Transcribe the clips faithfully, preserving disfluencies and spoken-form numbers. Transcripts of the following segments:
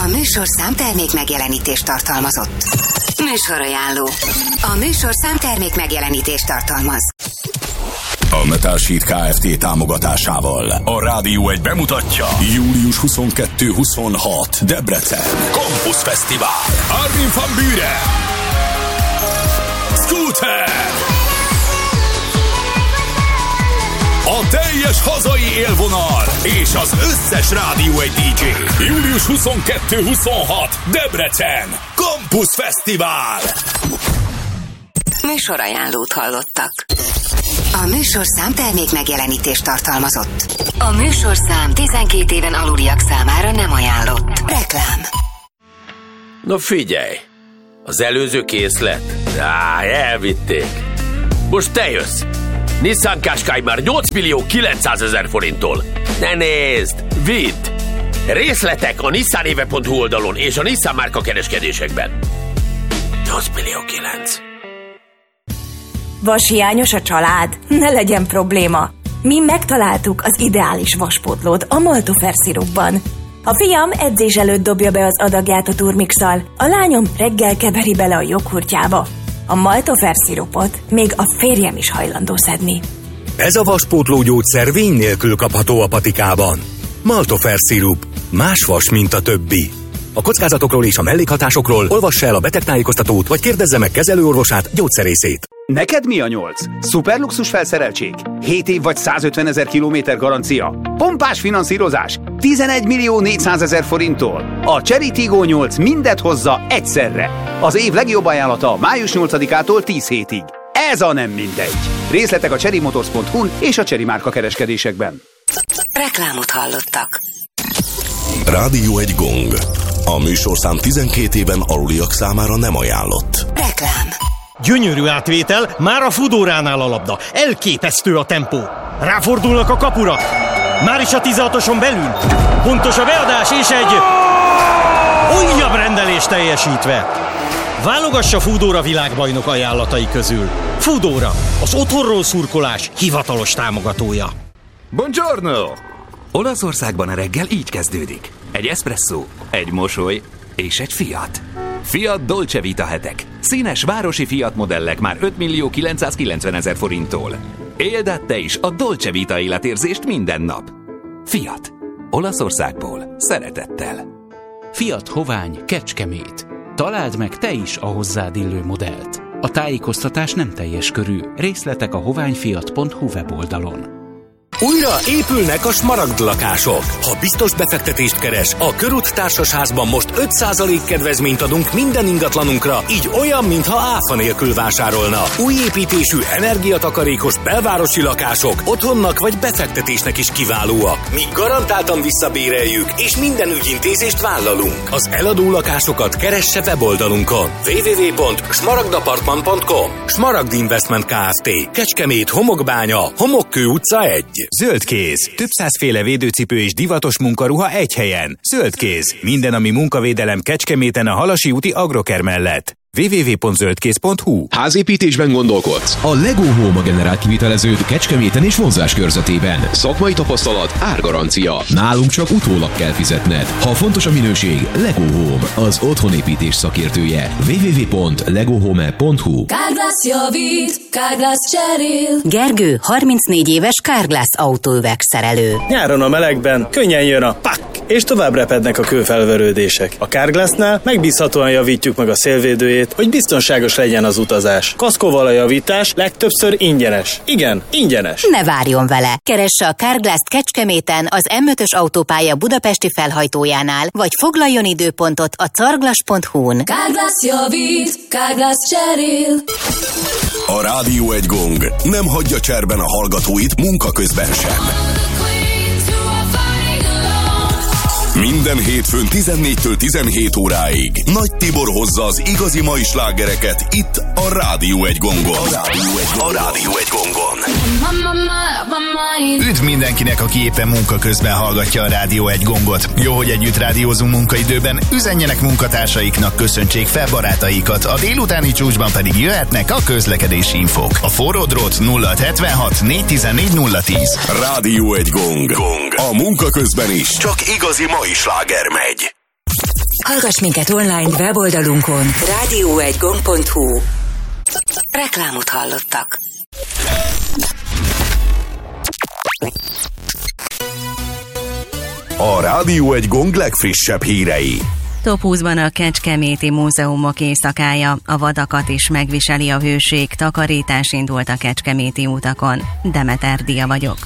A műsorszám termék megjelenítést tartalmazott. Műsorajánló. A műsorszám termék megjelenítést tartalmaz. A Metal Sheet Kft. Támogatásával a Rádió egy bemutatja július huszonkettő huszonhat Debrecen Campus Fesztivál. Armin van Buuren, Scooter, a teljes hazai élvonal és az összes Rádió egy dé dzsé. július huszonkettő huszonhat Debrecen Campus Fesztivál. Műsorajánlót hallottak. A műsorszám termék megjelenítést tartalmazott. A műsorszám tizenkét éven aluliak számára nem ajánlott. Reklám. No figyelj, az előző készlet? Á, elvitték. Most te jössz. Nissan Qashqai már nyolc millió kilencszázezer forinttól. Ne nézd, vidd! Részletek a nissanéve pont hu oldalon és a Nissan márka kereskedésekben. nyolc millió kilenc. Vashiányos a család? Ne legyen probléma. Mi megtaláltuk az ideális vaspótlót a Maltofer szirupban. A fiam edzés előtt dobja be az adagját a turmixal, a lányom reggel keveri bele a joghurtjába. A Maltofer szirupot még a férjem is hajlandó szedni. Ez a vaspótló gyógyszer vény nélkül kapható a patikában. Maltofer szirup. Más vas, mint a többi. A kockázatokról és a mellékhatásokról olvassa el a betegtájékoztatót, vagy kérdezze meg kezelőorvosát, gyógyszerészét. Neked mi a nyolc? Szuperluxus felszereltség? hét év vagy százötvenezer kilométer garancia? Pompás finanszírozás? tizenegy millió négyszázezer forinttól? A Chery Tiggo nyolc mindet hozza egyszerre. Az év legjobb ajánlata május nyolcadikától tíz hétig. Ez a nem mindegy. Részletek a cherry motors pont hu és a Chery márka kereskedésekben. Reklámot hallottak. Rádió egy gong. A műsorszám tizenkét éven aluliak számára nem ajánlott. Reklám. Gyönyörű átvétel, már a Foodóránál a labda. Elképesztő a tempó. Ráfordulnak a kapura. Már is a tizenhatoson belül. Pontos a beadás és egy újabb rendelés teljesítve. Válogassa Foodóra világbajnok ajánlatai közül. Foodóra, az otthonról szurkolás hivatalos támogatója. Buongiorno! Olaszországban a reggel így kezdődik. Egy eszpresszó, egy mosoly és egy Fiat. Fiat Dolce Vita hetek. Színes városi Fiat modellek már öt millió kilencszázkilencvenezer forinttól. Éld át te is a Dolce Vita életérzést minden nap. Fiat. Olaszországból szeretettel. Fiat Hovány Kecskemét. Találd meg te is a hozzád illő modellt. A tájékoztatás nem teljes körű. Részletek a hoványfiat pont hu weboldalon. Újra épülnek a Smaragd lakások. Ha biztos befektetést keres, a Körút Társasházban most öt százalék kedvezményt adunk minden ingatlanunkra, így olyan, mintha áfa nélkül vásárolna. Új építésű, energiatakarékos belvárosi lakások otthonnak vagy befektetésnek is kiválóak. Mi garantáltan visszabéreljük, és minden ügyintézést vállalunk. Az eladó lakásokat keresse weboldalunkon. double-u double-u double-u pont smaragdapartman pont com. Smaragd Investment Kft. Kecskemét, Homokbánya, Homokkő utca egy. Zöldkéz. Több százféle védőcipő és divatos munkaruha egy helyen. Zöldkéz. Minden, ami munkavédelem Kecskeméten a Halasi úti Agroker mellett. double-u double-u double-u pont zöldkéz pont hu. Házépítésben gondolkodsz? A Lego Home a generált kiviteleződ Kecskeméten és vonzás körzetében. Szakmai tapasztalat, árgarancia. Nálunk csak utólag kell fizetned. Ha fontos a minőség, Lego Home, az otthonépítés szakértője. double-u double-u double-u pont lego home pont hu. Carglass javít, Carglass cserél. Gergő, harmincnégy éves Carglass autóüvegszerelő. Nyáron a melegben könnyen jön a pak, és tovább repednek a kőfelverődések. A Carglassnál megbízhatóan javítjuk meg a szélvédőjét, hogy biztonságos legyen az utazás. Kaszkóval a javítás legtöbbször ingyenes. Igen, ingyenes. Ne várjon vele! Keresse a Carglass-t Kecskeméten az em ötös autópálya budapesti felhajtójánál, vagy foglaljon időpontot a carglass pont hu-n. Carglass javít, Carglass cserél. A Rádió egy gong nem hagyja cserben a hallgatóit munka közben sem. Minden hétfőn tizennégytől tizenhét óráig Nagy Tibor hozza az igazi mai slágereket itt a Rádió egy gongon. A Rádió egy, a Rádió egy gongon. Üdv mindenkinek, aki éppen munka közben hallgatja a Rádió egy gongot. Jó, hogy együtt rádiózunk munkaidőben, üzenjenek munkatársaiknak, köszöntsék fel barátaikat, a délutáni csúcsban pedig jöhetnek a közlekedési infók. A forró drót nulla hetvenhat négyszáztizennégy nulla tíz. Rádió egy gong. gong. A munka közben is csak igazi mai sláger megy. Hallgass minket online weboldalunkon rádió egy gomb pont hu. Reklámot hallottak. A Rádió egy Gong legfrissebb hírei. Top húszban a Kecskeméti Múzeumok éjszakája. A vadakat is megviseli a hőség. Takarítás indult a kecskeméti utakon. Demeter Dia vagyok.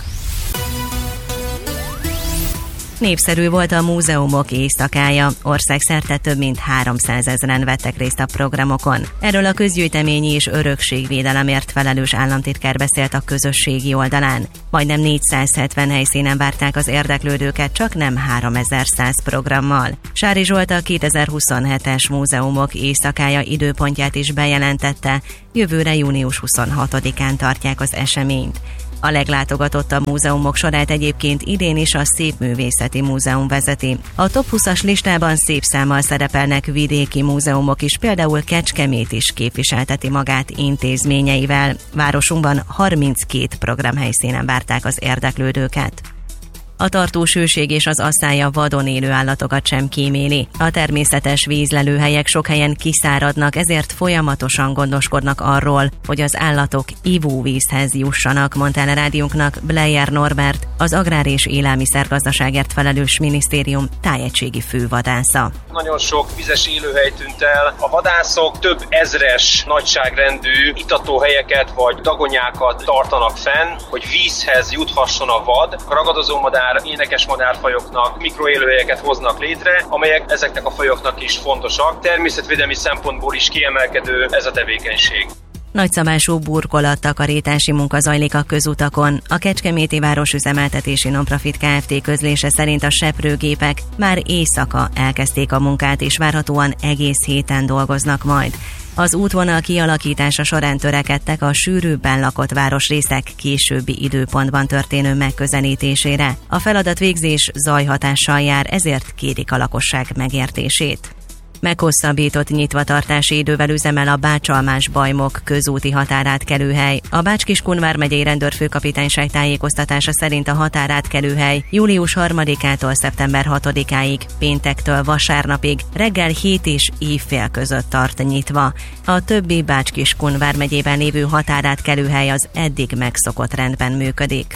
Népszerű volt a múzeumok éjszakája. Országszerte több mint háromszázezren vettek részt a programokon. Erről a közgyűjteményi és örökségvédelemért felelős államtitkár beszélt a közösségi oldalán. Majdnem négyszázhetven helyszínen várták az érdeklődőket, csak nem háromezer-száz programmal. Sári Zsolt a kétezer-huszonhetes múzeumok éjszakája időpontját is bejelentette. Jövőre június huszonhatodikán tartják az eseményt. A leglátogatottabb múzeumok sorát egyébként idén is a Szépművészeti Múzeum vezeti. A top húszas listában szép számmal szerepelnek vidéki múzeumok is, például Kecskemét is képviselteti magát intézményeivel. Városunkban harminckét programhelyszínen várták az érdeklődőket. A tartós hőség és az asszája vadon élő állatokat sem kíméli. A természetes vízlelőhelyek sok helyen kiszáradnak, ezért folyamatosan gondoskodnak arról, hogy az állatok ivóvízhez jussanak, mondta el a rádiónknak Bleyer Norbert, az Agrár és Élelmiszergazdaságért felelős minisztérium tájegységi fővadásza. Nagyon sok vizes élőhely tűnt el. A vadászok több ezres nagyságrendű itatóhelyeket vagy dagonyákat tartanak fenn, hogy vízhez juthasson a vad. A ragadozómadár, énekes madárfajoknak mikroélőhelyeket hoznak létre, amelyek ezeknek a fajoknak is fontosak. Természetvédelmi szempontból is kiemelkedő ez a tevékenység. Nagyszabású burkolattakarítási munka zajlik a közutakon. A Kecskeméti Városüzemeltetési Nonprofit Kft. Közlése szerint a seprőgépek már éjszaka elkezdték a munkát, és várhatóan egész héten dolgoznak majd. Az útvonal kialakítása során törekedtek a sűrűbben lakott városrészek későbbi időpontban történő megközelítésére. A feladatvégzés zajhatással jár, ezért kérik a lakosság megértését. Meghosszabbított nyitvatartási idővel üzemel a Bácsalmás-Bajmok közúti határátkelőhely. A Bács-Kiskun vármegyei rendőrfőkapitányság tájékoztatása szerint a határátkelőhely július harmadikától szeptember hatodikáig, péntektől vasárnapig, reggel hét és éjfél között tart nyitva. A többi Bács-Kiskun vármegyében lévő határátkelőhely az eddig megszokott rendben működik.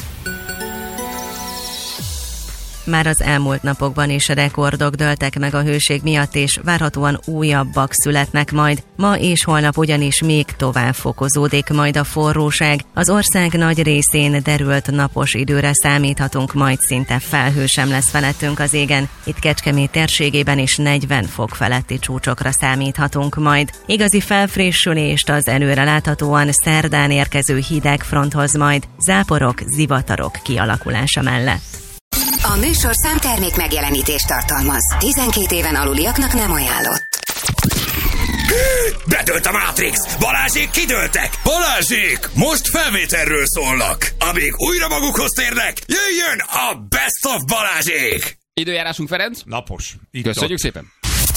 Már az elmúlt napokban is rekordok dőltek meg a hőség miatt, és várhatóan újabbak születnek majd. Ma és holnap ugyanis még tovább fokozódik majd a forróság. Az ország nagy részén derült napos időre számíthatunk, majd szinte felhő sem lesz felettünk az égen. Itt Kecskemét térségében is negyven fok feletti csúcsokra számíthatunk majd. Igazi felfrissülést az előre láthatóan szerdán érkező hideg fronthoz majd, záporok, zivatarok kialakulása mellett. A műsor számtermék megjelenítést tartalmaz. tizenkét éven aluliaknak nem ajánlott. Bedőlt a Matrix! Balázsék kidőltek! Balázsék! Most felvételről szólnak! Amíg újra magukhoz térnek, jöjjön a Best of Balázsék! Időjárásunk, Ferenc? Napos. Köszönjük szépen!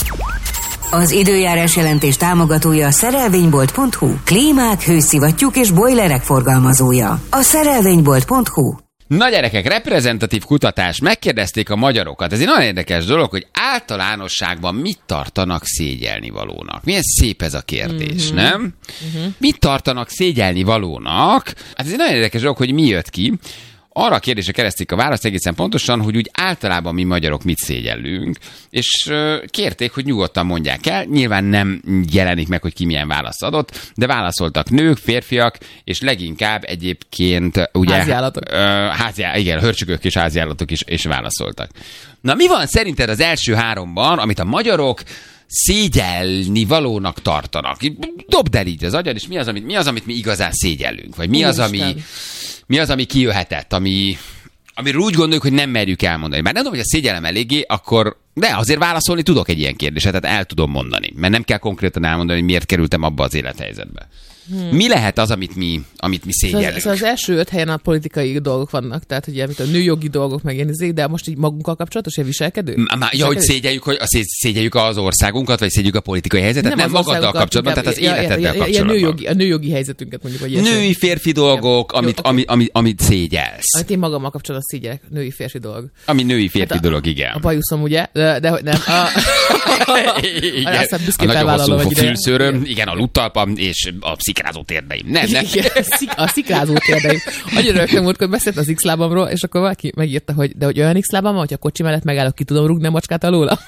Az időjárás jelentés támogatója a szerelvénybolt pont hu. Klímák, hőszivattyúk és bojlerek forgalmazója. A szerelvénybolt pont hu. Na gyerekek, reprezentatív kutatás, megkérdezték a magyarokat. Ez egy nagyon érdekes dolog, hogy általánosságban mit tartanak szégyelnivalónak. Milyen szép ez a kérdés, mm-hmm. nem? Mm-hmm. Mit tartanak szégyelnivalónak? Hát ez egy nagyon érdekes dolog, hogy mi jött ki. Arra a kérdésre kereszték a választ egészen pontosan, hogy úgy általában mi magyarok mit szégyellünk, és kérték, hogy nyugodtan mondják el. Nyilván nem jelenik meg, hogy ki milyen választ adott, de válaszoltak nők, férfiak, és leginkább egyébként ugye... Háziállatok. Ö, háziá, igen, hörcsögök és háziállatok is, is válaszoltak. Na mi van szerinted az első háromban, amit a magyarok szégyelni valónak tartanak? Dobd el így az agyad, és mi az, amit, mi az, amit mi igazán szégyellünk? Vagy mi az, ami... Mi az, ami kijöhetett, ami, amiről úgy gondoljuk, hogy nem merjük elmondani. Már nem tudom, hogy a szégyellem eléggé, akkor de azért válaszolni tudok egy ilyen kérdésre, tehát el tudom mondani. Mert nem kell konkrétan elmondani, hogy miért kerültem abba az élethelyzetbe. Hmm. Mi lehet az, amit mi, amit mi szégyellünk? Szóval, szóval az első öt helyen a politikai dolgok vannak, tehát ugye a nőjogi dolgok meg ilyen izék, de most így magunkkal kapcsolatos, egy viselkedő? Má, ja, hogy szégyeljük, hogy szégyeljük az országunkat, vagy szégyeljük a politikai helyzetet? Nem, nem magaddal kapcsolatban, tehát az életeddel kapcsolatban. A nőjogi, a nőjogi helyzetünket mondjuk. Vagy női férfi dolgok, ja, amit, jó, amit, amit, amit szégyelsz. Amit én magammal kapcsolatban szégyellek, női férfi dolog. Ami női férfi hát a, dolog, igen. A bajuszom ugye, de, de nem. A... Igen, Aztán a büszkén nagyon felvállalom hosszú egy ideje. fülszőröm, igen, a luttalpam és a szikrázó térdeim. Nem, nem. Igen, a szikrázó térdeim. Annyira rögtön volt, hogy beszélt az X-lábamról, és akkor valaki megírta, hogy de hogy olyan X-lábam van, hogy a kocsi mellett megállok, ki tudom rúgni a macskát alóla.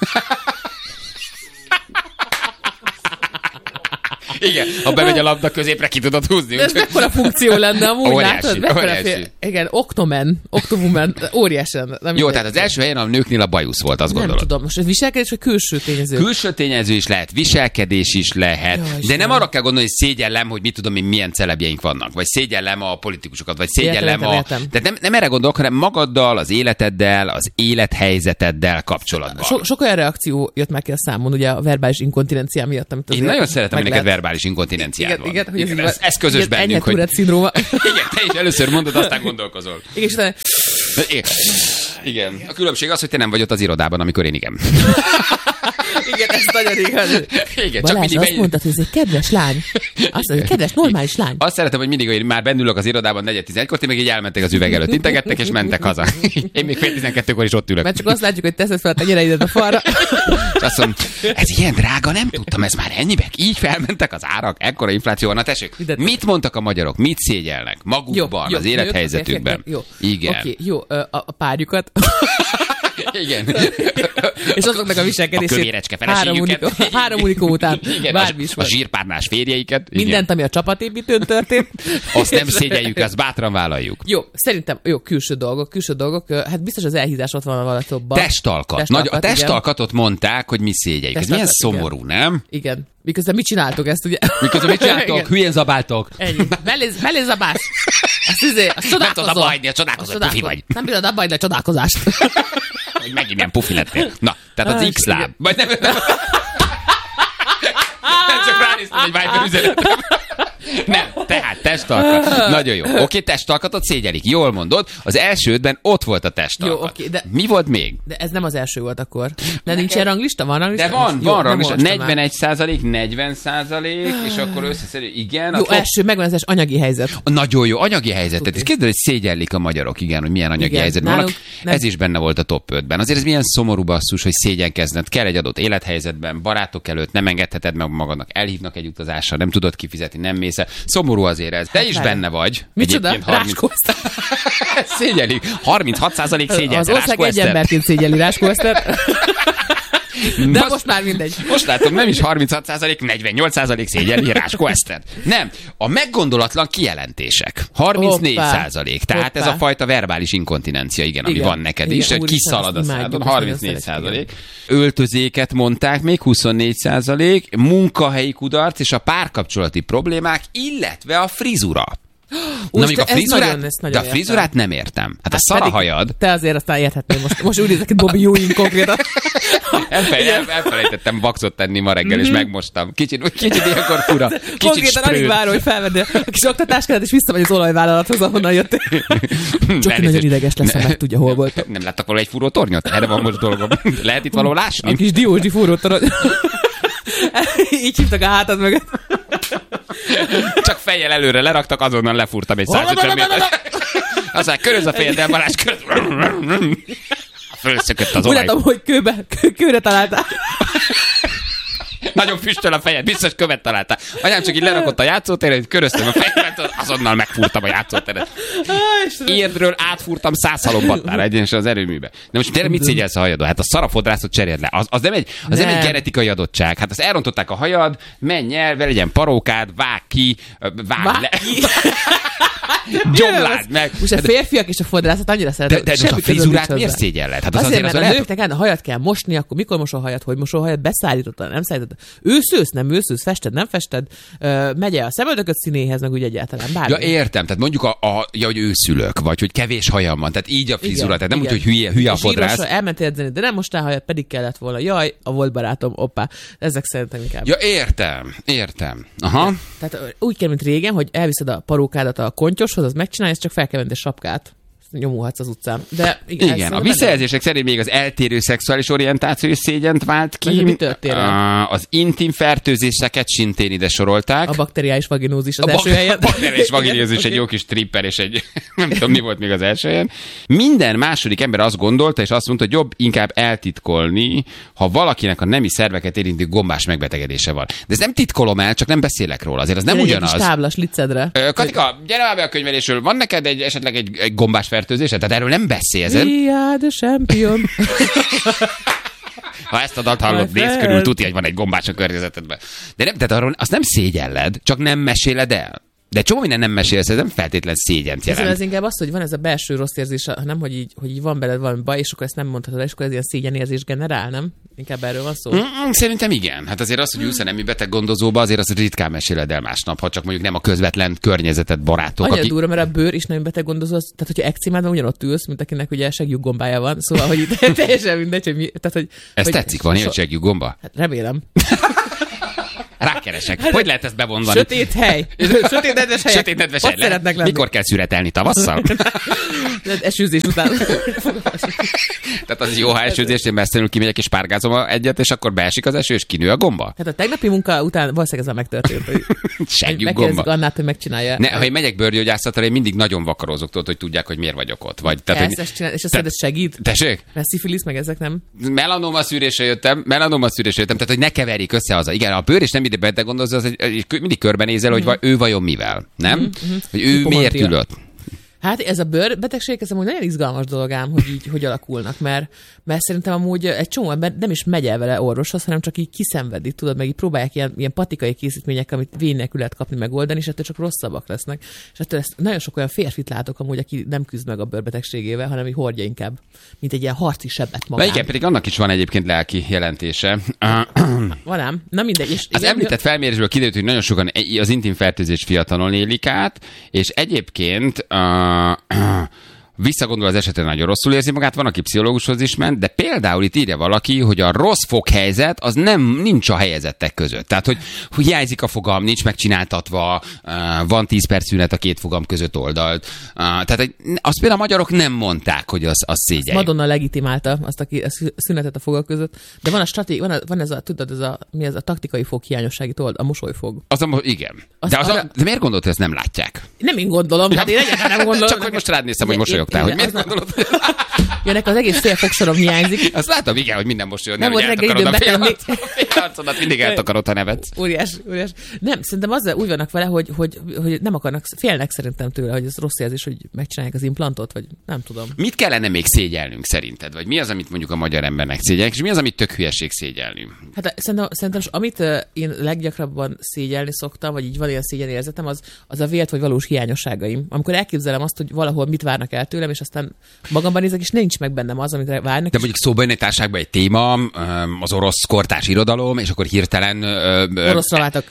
Igen, ha bemegy a labda középre, ki tudod húzni. De ez mekkora funkció lenne amúgy, óriási, látod? Mekkora óriási. fél... Igen, Octoman, Octowoman, óriásen. Nem Jó, tehát az első helyen a nőknél a bajusz volt, azt nem gondolod. tudom, most ez viselkedés, vagy külső tényező? Külső tényező is lehet, viselkedés is lehet, Jaj, de nem arra kell gondolni, hogy szégyellem, hogy mit tudom én, milyen celebjeink vannak, vagy szégyellem a politikusokat, vagy szégyellem Értem, a... értem. Tehát nem, nem erre gondolok, hanem magaddal, az életeddel, az élethelyzeteddel kapcsolatban. So, sok olyan reakció jött meg ki a számon, ugye a verbális inkontinencia miatt, amit Én nagyon szeretem, hogy neked lehet. verbális inkontinenciád Igen, van. igen, hogy ez, igen, ez, ez közös igen, bennünk, hogy... szindróma. Igen, te is először mondod, aztán gondolkozol. Igen, és utána... Igen. A különbség az, hogy te nem vagy ott az irodában, amikor én igen. Igen, ez nagyon igaz. Igen, csak Balázs, mindig azt megy... mondtad, hogy ez egy kedves lány. Azt mondja, kedves, normális lány. Azt szeretem, hogy mindig, hogy már bennülök az irodában negyed tizenegykor, ti meg így elmentek az üveg előtt, integettek és mentek haza. Én még fél tizenkettőkor is ott ülök. Mert csak azt látjuk, hogy teszed fel a tenyereidet a falra. És azt mondom, ez ilyen drága, nem tudtam, ez már ennyibek. Így felmentek az árak, ekkora infláció van. Na tessék, mit mondtak a magyarok? Mit szégyelnek? Magukban, jó, az jó, élethelyzetükben. Jó. Igen. Oké, jó, a, a párjukat. Igen. És azoknak a viselkedését. A kövérecske három feleségüket. unikó, három unikó után. Igen, Bármi a, is a van. zsírpárnás férjeiket. Mindent, igen. ami a csapatépítőn történt. Azt nem szégyeljük, azt bátran vállaljuk. Jó, szerintem, jó, külső dolgok, külső dolgok. Hát biztos az elhízás ott van a valatokban. Testalkat. Testalkat, Nagy, a testalkatot igen. mondták, hogy mi szégyeljük. Ez milyen szomorú, igen. nem? Igen. Miközben mit csináltok ezt, ugye? Miközben mit csináltok? Hülyén zabáltok. Ennyi. Melléz, melléz zabálsz. Azt izé, azt csodálkozol. Nem tudod abba hagyni, a csodálkozol, hogy pufi vagy. Nem tudod abba hagyni a csodálkozást. Hogy megint milyen pufi lettél. Na, tehát az X-láb. Vagy nem... Nem csak ránéztem egy Viber üzenetre. Nem, tehát testalkat. Nagyon jó. Oké, testalkatot szégyelik. Jól mondod. Az elsődben ott volt a testalkat. Jó, oké, de... Mi volt még? De ez nem az első volt akkor. De nincs ilyen ranglista? Van ranglista? De van, jó, van ranglista. negyvenegy már. százalék, negyven százalék, és akkor összeszerű. Igen. Jó, akkor... első, megvan az anyagi helyzet. Nagyon jó, anyagi helyzetet. És kérdez, hogy szégyellik a magyarok, igen, hogy milyen anyagi igen, helyzetben vannak. Nem... Ez is benne volt a top ötben. Azért ez milyen szomorú basszus, hogy szégyenkezned kell egy adott élethelyzetben, barátok előtt, nem engedheted meg magadnak, elhívnak egy utazásra, nem tudod kifizetni, nem mész el. Szomorú azért ez. Te is hát, benne vagy. Micsoda? Ráskó Szégyellik. harminchat százalék szégyel. Az ország egy emberként szégyeli Ráskó Eszter. De most, most már mindegy. Most látom, nem is harminchat százalék, negyvennyolc százalék szégyeli Ráskó Eszter. Nem. A meggondolatlan kijelentések. harmincnégy százalék. Tehát Hoppá. Ez a fajta verbális inkontinencia, igen, igen, ami van neked igen, is, hogy kiszalad a szádon. harmincnégy százalék. Öltözéket mondták még, huszonnégy százalék. Munkahelyi kudarc és a párkapcsolati problémák, illetve a frizura. Úgy, Na, még a frizurát, nagyon, nagyon de a frizurát értem. Nem értem. Hát, hát a szarahajad. Te azért aztán érhetnél most. Most úgy nézek, Bobby Ewing konkrétan. Elfej, el, elfelejtettem vaxot tenni ma reggel, mm-hmm. és megmostam. Kicsit, kicsit ilyenkor fura. Kicsit konkrétan alig várom, hogy felvenni a kis oktatáskedet, és visszamegy az olajvállalathoz, ahonnan jöttél. Csak nagyon ideges lesz, ha meg tudja, hol volt. Nem láttak volna egy furó tornyot? Erre van most dolgom. Lehet itt való lásni? A kis diózsi furó torony. Így hívtak a hátad mögött. Csak fejjel előre leraktak, azonnal lefúrtam egy száz ötven métert. Aztán köröz a fejeddel, Balázs, köröz. Fölszökött az olaj. Úgy látom, hogy kőbe, kő, kőre találtál. Nagyon füstöl a fejed, biztos követ találtál. Anyám csak így lerakott a játszóteret, köröztem a fejemet, azonnal megfúrtam a játszóteret. Érdről átfúrtam száz halombattára egyenesen az erőműbe. De most tényleg mit szégyelsz a hajadon? Hát a szarafodrászot cseréld le. Az, az, nem, egy, az nem. nem egy genetikai adottság. Hát azt elrontották a hajad, menj el, vele legyen parókád, vág ki, vág, vág le. Ki. Gyomlád meg. Most a férfiak és a fodrászat annyira szeretnek. De, de a frizurát miért szégyelled? Hát az azért, azért, mert az a nőknek a hajat kell mosni, akkor mikor mosol hajat, hogy mosol hajat, beszállítottad, nem szállítottad. Őszősz, nem őszősz, fested, nem fested, uh, megy el a szemöldököt színéhez, meg úgy egyáltalán bármi. Ja, értem, tehát mondjuk, a, a, ja, hogy őszülök, vagy hogy kevés hajam van, tehát így a frizura, tehát nem igen. úgy, hogy hülye, hülye a fodrász. Zsírosra elmentél edzeni, de nem mostál hajat, pedig kellett volna. Jaj, a volt barátom, oppá. Ezek szerintem inkább. Ja, értem, értem. Aha. Tehát úgy kell, mint régen, hogy elviszed a parókádat a kontyoshoz, az megcsinálja, csak fel kell venni a sapkát. nyomulhatsz az utcán. De igen, igen a visszajelzések szerint még az eltérő szexuális orientáció szégyent vált ki. Mi történt? Az intim fertőzéseket szintén ide sorolták. A bakteriális vaginózis az a első bak- helyen. A bakteriális vaginózis egy jó kis tripper, és egy nem tudom, mi volt még az első helyen. Minden második ember azt gondolta, és azt mondta, hogy jobb inkább eltitkolni, ha valakinek a nemi szerveket érintő gombás megbetegedése van. De ez nem titkolom el, csak nem beszélek róla. Azért az nem egy ugyanaz. Egy táblas licedre. Katika, gyere már be a könyvelésről. Van neked egy, esetleg egy, egy gombás fertőzése? Tehát erről nem beszélsz. We are the champion. Ha ezt a dalt hallod, nézz körül, tudja, hogy van egy gombás a környezetedben. De nem, tehát arról azt nem szégyelled, csak nem meséled el. De csomó minden nem mesélsz, ez nem feltétlen szégyent jelent. Ez inkább az, hogy van ez a belső rossz érzés, hanem hogy így, hogy így van beled valami baj, és akkor ezt nem mondhatod, és akkor ez ilyen szégyenérzés generál, nem? Inkább erről van szó? Mm, szerintem igen. Hát azért az, hogy ülsz a nemi beteg gondozóba, azért azt ritkán meséled el másnap, ha csak mondjuk nem a közvetlen környezeted, barátok. Annyira aki... durva, mert a bőr is nemi beteg gondozó, az, tehát hogyha ekcémádban ugyanott ülsz, mint akinek ugye segjuggombája van, szóval hogy teljesen mindegy, hogy mi, tehát hogy... Ez hogy, tetszik, van ilyen segjugomba? Hát remélem. Rákeresek. Hogy lehet ezt bevonvani? Sötét hely. Sötét nedves helyek. Sötét nedves Ott hely. szeretnek lenni. Mikor kell szüretelni? Tavasszal? Esőzés után. Tehát az jó, ha esőzésnél messzenül kimegyek és párgázom egyet, és akkor beesik az eső, és kinő a gomba? Hát a tegnapi munka után valószínűleg ez megtörtént. Hogy Segjük gomba. Annát, hogy megcsinálja. Ne, ha én megyek bőrgyógyászatra, én mindig nagyon vakarózok, tudod, hogy tudják, hogy miért vagyok ott. Vagy, tehát, ezt, hogy, ezt csinál, és azt te, segít? Tessék? Mert szifilisz, meg ezek nem? Melanoma szűrésre jöttem, melanoma szűrésre jöttem, tehát hogy ne keverjék össze az. Igen, a bőr és nem ide beteg gondozza, az egy, mindig körbenézel, mm-hmm. hogy ő vajon mivel, nem? Mm-hmm. Hogy ő miért ülött. Hát ez a bőrbetegség, ez amúgy nagyon izgalmas dolog ám, hogy így hogy alakulnak, mert, mert szerintem amúgy egy csomó ember nem is megy el vele orvoshoz, hanem csak így kiszenvedi, tudod, meg így próbálják ilyen, ilyen patikai készítmények, amit vény nélkül lehet kapni, megoldani, és ettől csak rosszabbak lesznek. És ettől ezt nagyon sok olyan férfit látok amúgy, aki nem küzd meg a bőrbetegségével, hanem így hordja inkább, mint egy ilyen harci sebet magán. De igen, pedig annak is van egyébként lelki jelentése. Van ám, na mindegy. És az igen, említett felmérésből kiderült, hogy nagyon sokan az intim fertőzés fiatalon élik át, és egyébként uh, visszagondol az esetre, nagyon rosszul érzi magát, van, aki pszichológushoz is ment, de például itt írja valaki, hogy a rossz foghelyzet az nem nincs a helyezettek között. Tehát, hogy, hogy hiányzik a fogam, nincs megcsináltatva, van tíz perc szünet a két fogam között oldalt. Tehát azt például a magyarok nem mondták, hogy az, az szégyelj. Madonna legitimálta azt a szünetet a fogak között, de van a stratégia, van, van ez a, tudod, ez a, mi ez a taktikai fog hiányossági old, a mosolyfog. Az a, igen. Az, de, az a, de miért gondolod, hogy ezt nem látják? Nem én gondolom, hát én egyáltalán nem gondolom. Csak hogy most rád néztem, hogy mosolyogtál, hogy miért gondolod? Jönnek az egész fél fogsorom hiányzik. Azt látom, igen, hogy minden mosolyog. Nem volt reggel időm betenni. Arcodat mindig eltakarod, ha nevetsz. Óriás, óriás. Nem, szerintem azzal úgy vannak vele, hogy, hogy, hogy nem akarnak, félnek szerintem tőle, hogy ez rossz érzés, hogy megcsinálják az implantot, vagy nem tudom. Mit kellene még szégyelnünk szerinted? Vagy mi az, amit mondjuk a magyar embernek szégyelnek, és mi az, amit tök hülyeség szégyelni? Hát szerintem, szerintem amit én leggyakrabban szégyelni szoktam, vagy így van ilyen szégyenérzetem, az, az a vélt vagy valós hiányosságaim. Amikor elképzelem azt, hogy valahol mit várnak el tőlem, és aztán magamban nézek, és nincs meg bennem az, amit várnak. De mondjuk szóba jön egy társaságban egy téma, az orosz kortárs irodalom, és akkor hirtelen... Oroszra váltok.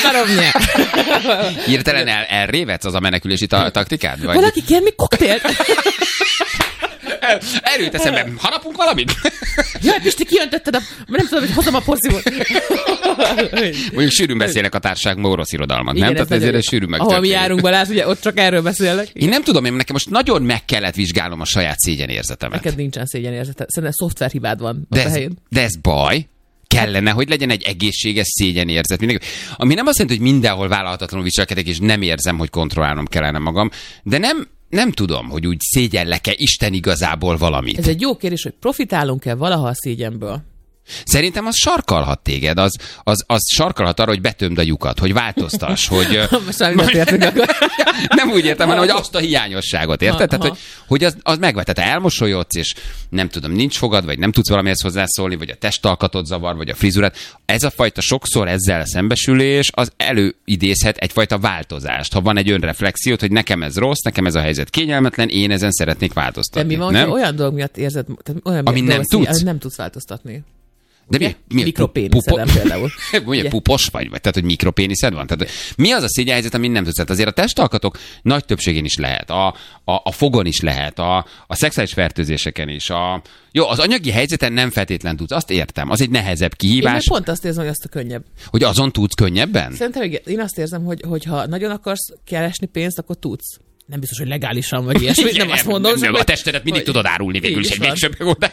Hirtelen el, elrévetsz az a menekülési ta- taktikád? Vagy? Valaki kér még koktélt? Erőt eszembe. Harapunk valamit? Jaj, Pisti, kiöntötted a... Nem tudom, hogy hozom a porszívót. Mondjuk sűrűn beszélek a társaságban orosz irodalmat, igen, nem? Tehát ezért ez sűrűn meg. Ahol mi járunk, Balázs, ugye ott csak erről beszélnek. Én nem tudom, én nekem most nagyon meg kellett vizsgálnom a saját szégyenérzetemet. Neked nincsen szégyenérzeted. Szerintem szoftverhibád van de ott ez, a helyén. De ez baj. Kellene, hogy legyen egy egészséges szégyenérzet. Mindenki. Ami nem azt jelenti, hogy mindenhol vállalhatatlanul viselkedek, és nem érzem, hogy kontrollálnom kellene magam, de nem, nem tudom, hogy úgy szégyellek-e Isten igazából valamit. Ez egy jó kérdés, hogy profitálunk-e valaha a szégyenből? Szerintem az sarkalhat téged, az, az, az sarkalhat arra, hogy betömd a lyukat, hogy változtass, hogy... Nem úgy értem, hanem hogy azt a hiányosságot, érted? Tehát, hogy, hogy az, az megvet, tehát elmosolyodsz, és nem tudom, nincs fogad, vagy nem tudsz valamihez hozzászólni, vagy a testalkatod zavar, vagy a frizurát. Ez a fajta sokszor ezzel szembesülés, az előidézhet egyfajta változást. Ha van egy önreflexiót, hogy nekem ez rossz, nekem ez a helyzet kényelmetlen, én ezen szeretnék változtatni. De mi van, nem? Olyan dolog miatt érzed, olyan Ami nem tudsz? Szín, nem tudsz változtatni. De mi, mi mikropéniszedem például. Ugye pupos vagy, vagy? Tehát, hogy mikropéniszed van? Tehát, mi az a szégyenhelyzet, amit nem tudsz? Tehát azért a testalkatok nagy többségén is lehet, a, a, a fogon is lehet, a, a szexuális fertőzéseken is. A, jó, az anyagi helyzeten nem feltétlen tudsz, azt értem, az egy nehezebb kihívás. Én pont azt érzem, hogy azt a könnyebb. Hogy azon tudsz könnyebben? Szerintem igen, én azt érzem, hogy, hogy ha nagyon akarsz keresni pénzt, akkor tudsz. nem biztos, hogy legálisan, vagy ilyesmi, nem azt mondom. Nem, a testedet mindig tudod árulni végül is egy végső megoldás.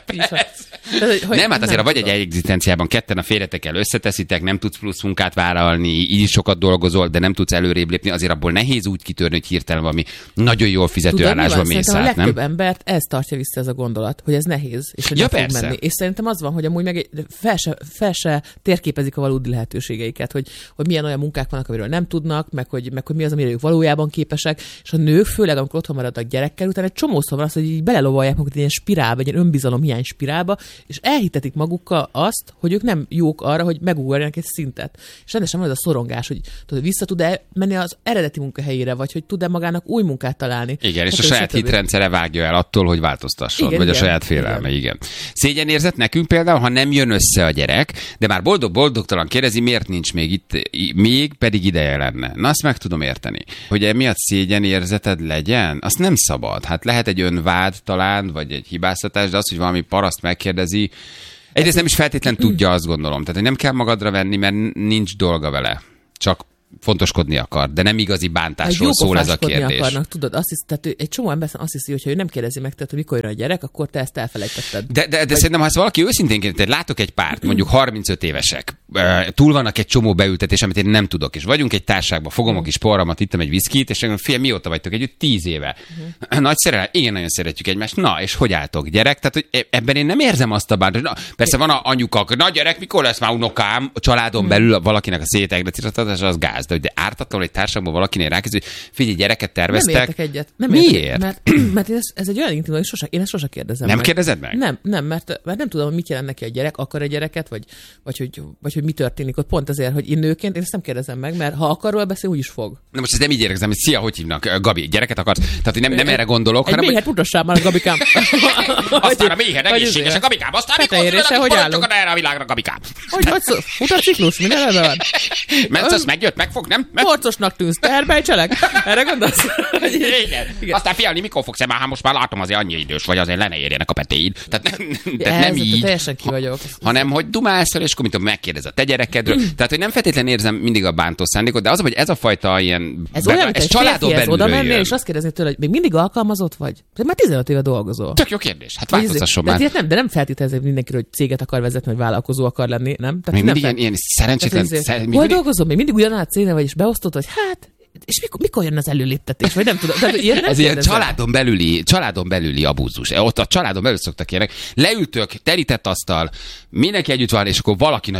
Nem, hát azért, vagy egy egzisztenciában ketten a félretekkel összeteszitek, nem tudsz plusz munkát vállalni, így is sokat dolgozol, de nem tudsz előrébb lépni, azért abból nehéz úgy kitörni, hogy hirtelen valami nagyon jól fizető állásban mész át, nem? A legtöbb embert ez tartja vissza ez a gondolat, hogy ez nehéz, és hogy ja, nem fog menni. És szerintem az van, hogy amúgy meg fel se, fel se térképezik a valódi lehetőségeiket, hogy, hogy milyen olyan munkák vannak, amiről nem tudnak, meg hogy, meg hogy mi az, amire ők valójában képesek, és a nők, főleg amikor otthon maradnak gyerekkel, utána egy csomószor van az, hogy így belelovalják magukat egy ilyen spirálba, egy ilyen önbizalom hiány spirálba, és elhitetik magukkal azt, hogy ők nem jók arra, hogy megugorjanak egy szintet. És rendesen van ez a szorongás, hogy tudod, vissza tud-e menni az eredeti munkahelyére, vagy hogy tud-e magának új munkát találni. Igen, hát és a saját többi. hitrendszere vágja el attól, hogy változtasson, igen, vagy igen, a saját félelme, igen. igen. Szégyenérzet nekünk például, ha nem jön össze a gyerek, de már boldog-boldogtalan kérdezi, miért nincs még itt, még pedig ideje lenne. Na, azt meg tudom érteni. Hogy emiatt szégyenérzeted legyen, azt nem szabad. Hát lehet egy önvád talán, vagy egy hibáztatás, de az, hogy valami paraszt megkérdezi, egyrészt nem is feltétlen tudja, azt gondolom. Tehát, hogy nem kell magadra venni, mert nincs dolga vele. Csak fontoskodni akar, de nem igazi bántásról szól ez a kérdés. Akarnak, tudod, azt hisz, tehát egy csomó ember azt hiszi, hogy ha ő nem kérdezi meg, tehát, hogy mikor jön a gyerek, akkor te ezt elfelejtetted. De, de, de Vagy... szerintem, ha ezt valaki őszintén kérdezi, látok egy párt, mondjuk harmincöt évesek, túl vannak egy csomó beültetés, amit én nem tudok, és vagyunk egy társaságban, fogom a kis porramat, ittem egy viszkit, és fiam, mióta vagytok együtt? Tíz éve. Uh-huh. Nagy szerelem, igen, nagyon szeretjük egymást. Na, és hogy álltok, gyerek? Tehát, hogy ebben én nem érzem azt a bánt, na, persze van a anyukak, na gyerek, mikor lesz már unokám, a családon uh-huh. belül valakinek a szétegretirtatás az gáz, de hogy ártatlan egy társaságban valakinél rákezdő, hogy figyelj, gyereket terveztek. Nem értek egyet. Nem Miért? Értek, mert, mert ez, ez egy olyan intim, hogy sose, én ezt sose kérdezem Nem meg. kérdezed meg? Nem, nem, mert, mert nem tudom, hogy mit jelent neki a gyerek, akar egy gyereket, vagy, vagy, hogy, vagy hogy mi történik ott. Pont azért, hogy én nőként én ezt nem kérdezem meg, mert ha akar róla beszélni, úgy is fog. Na most ez nem így érzem, hogy szia, hogy hívnak, Gabi, gyereket akarsz? Tehát, hogy nem, nem erre gondolok, egy hanem... Egy méhet mutassál már, Gabikám. Aztán a méhet egészséges, a Gabikám, aztán mikor született, hogy maradjunk erre a világra, Gabikám. Hogy vagy szó? Mutaciklus, minden ebben van. Mert az megjött, megfog, nem? Porcosnak tűnsz, terbejcselek? Erre gondolsz? Igen. Igen. Aztán fialni, mikor fogsz már, hát most már látom, azért annyi idős vagy, azért le ne érjenek a petéid. Tehát nem, tehát nem így. Teljesen ki vagyok. Hanem, hogy dumálszol, és akkor mint megkérdez a te gyerekedről. Tehát, hogy nem feltétlenül érzem mindig a bántó szándékot, de az, hogy ez a fajta ilyen... Ez be, olyan, mint ez egy családon férfihez oda belülről mennél, és azt kérdezni tőle, hogy még mindig alkalmazott vagy? Tehát már tizenöt éve dolgozol. Tök jó kérdés. Hát változtasson de, már. De nem, de nem feltételezem mindenkiről, hogy céget akar vezetni, vagy vállalkozó akar lenni, nem? Tehát még mindig nem ilyen, ilyen szerencsétlen... Szer... Hol mindig... dolgozol? Még mindig ugyanaz a cégnél vagy, és beosztott, hogy hát... És mikor, mikor jön az előléptetés? Vagy nem tudom. De ilyen nem ez ilyen családon belüli, családon belüli abúzus. Ott a családon belül szoktak ilyenek. Leültök, terített asztal, mindenki együtt van, és akkor valaki